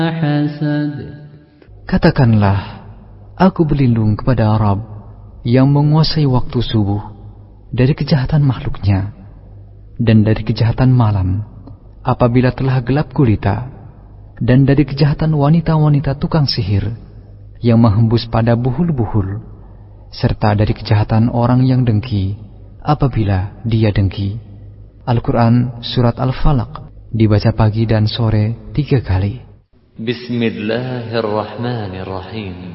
حسد. Katakanlah, aku berlindung kepada Rabb yang menguasai waktu subuh dari kejahatan makhluknya dan dari kejahatan malam apabila telah gelap gulita, dan dari kejahatan wanita-wanita tukang sihir yang menghembus pada buhul-buhul, serta dari kejahatan orang yang dengki apabila dia dengki. Al-Quran Surat Al-Falaq dibaca pagi dan sore 3 kali. Bismillahirrahmanirrahim.